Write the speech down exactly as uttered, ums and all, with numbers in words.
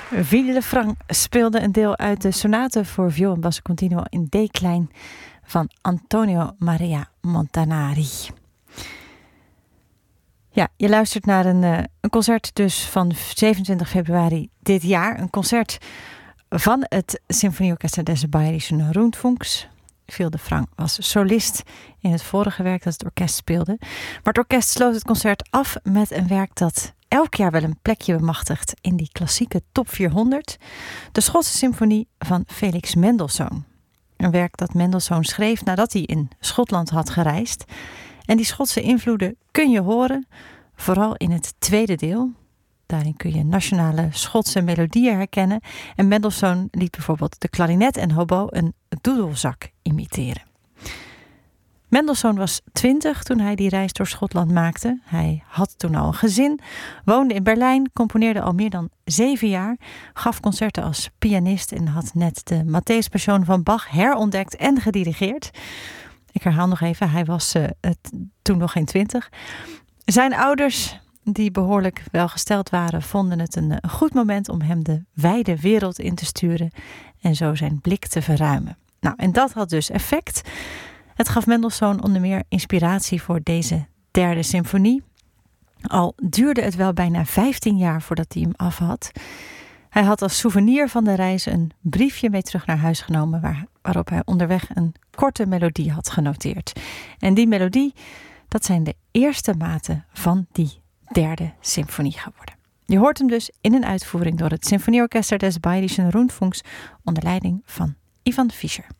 Villefranche speelde een deel uit de sonate voor viool en basso continuo in D-klein van Antonio Maria Montanari. Ja, je luistert naar een, uh, een concert dus van zevenentwintig februari dit jaar. Een concert van het Sinfonieorchester des Bayerischen Rundfunks. Villefranche was solist in het vorige werk dat het orkest speelde. Maar het orkest sloot het concert af met een werk dat elk jaar wel een plekje bemachtigt in die klassieke top vierhonderd. De Schotse symfonie van Felix Mendelssohn. Een werk dat Mendelssohn schreef nadat hij in Schotland had gereisd. En die Schotse invloeden kun je horen, vooral in het tweede deel. Daarin kun je nationale Schotse melodieën herkennen. En Mendelssohn liet bijvoorbeeld de klarinet en hobo een doedelzak imiteren. Mendelssohn was twintig toen hij die reis door Schotland maakte. Hij had toen al een gezin, woonde in Berlijn, componeerde al meer dan zeven jaar, gaf concerten als pianist en had net de Matthäus Passion van Bach herontdekt en gedirigeerd. Ik herhaal nog even, hij was uh, het, toen nog geen twintig. Zijn ouders, die behoorlijk welgesteld waren, vonden het een, een goed moment om hem de wijde wereld in te sturen en zo zijn blik te verruimen. Nou, en dat had dus effect. Het gaf Mendelssohn onder meer inspiratie voor deze derde symfonie. Al duurde het wel bijna vijftien jaar voordat hij hem af had. Hij had als souvenir van de reis een briefje mee terug naar huis genomen, waar, waarop hij onderweg een korte melodie had genoteerd. En die melodie, dat zijn de eerste maten van die derde symfonie geworden. Je hoort hem dus in een uitvoering door het Sinfonieorchester des Bayerischen Rundfunks onder leiding van Ivan Fischer.